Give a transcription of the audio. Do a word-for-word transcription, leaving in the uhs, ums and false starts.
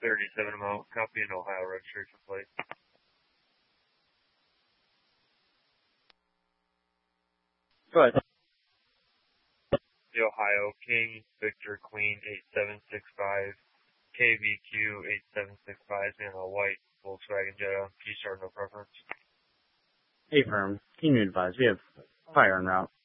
thirty-seven amount, copy an Ohio registration plate. Go ahead. The Ohio King Victor Queen eight seven six five, K V Q eight seven six five, and a white Volkswagen Jetta. P-Star, no preference. Affirm. Can you advise? We have fire en route.